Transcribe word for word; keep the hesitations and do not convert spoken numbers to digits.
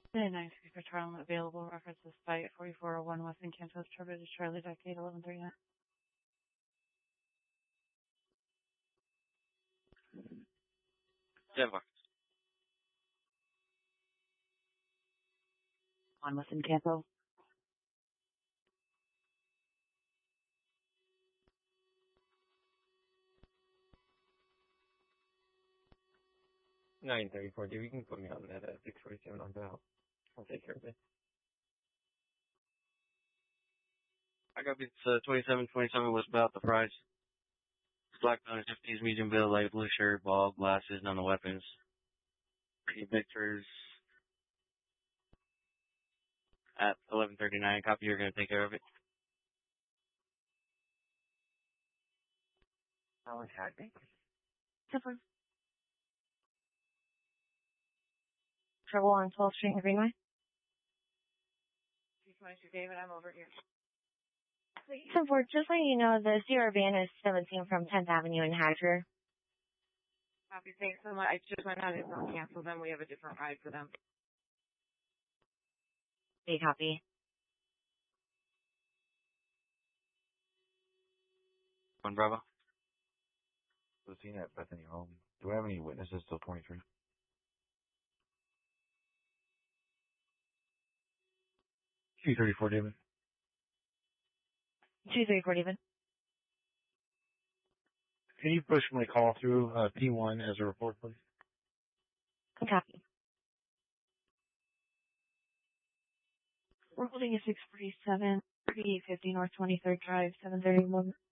The nine six for Charlie available. Reference is Fight forty-four oh one Weston Campus, Trevor to Charlie, Decade eleven thirty-nine. Denver. On Weston Campus. nine thirty-four, dude. You can put me on that at six forty-seven on out. I'll take care of it. I got it's uh, twenty-seven twenty-seven was about the price. Black Mountain fifties, medium build, light blue shirt, ball, glasses, none of the weapons. Victor's at eleven thirty-nine. Copy, you're going to take care of it. Oh, it's happening. Simple. Trouble on twelfth Street in Greenway. two twenty-two David, I'm over here. ten four, just letting you know the Sierra van is seventeen from tenth Avenue in Hatcher. Copy, thanks so much. I just went out, it's not canceled, then we have a different ride for them. Big copy. One Bravo. The scene at Bethany Home. Do we have any witnesses till twenty-three? two thirty-four, David. two thirty-four, David. Can you push my call through uh, P one as a report, please? Copy. We're holding a six forty-seven, thirty-eight fifty North twenty-third Drive, seven thirty-one